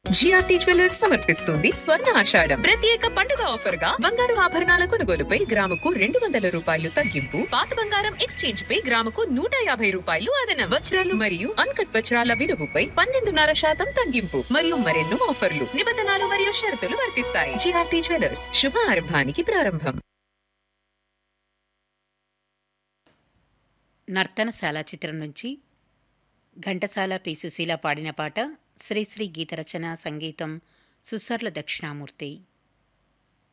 GRT jewellers సమర్పిస్తుంది స్వర్ణ ఆషాఢం ప్రత్యేక పండుగ ఆఫర్ గా బంగారు ఆభరణాల కొనుగోలుపై గ్రాముకు 200 రూపాయలు తగ్గింపు, పాత బంగారం ఎక్స్చేంజ్ పై గ్రాముకు 150 రూపాయలు అదనం, వజ్రాలు మరియు అన్కట్ వజ్రాల విలువపై 12.5% తగ్గింపు మరియు మరెన్నో ఆఫర్లు, నిబంధనలు మరియు షరతులు వర్తిస్తాయి. జిఆర్టీ జ్యువెలర్స్, శుభ ఆరంభానికి ప్రారంభం. నర్తనశాల చిత్రం నుంచి ఘంటసాల పి సుశీల పాడిన పాట. శ్రీశ్రీ గీత రచన, సంగీతం సుసర్ల దక్షిణామూర్తి.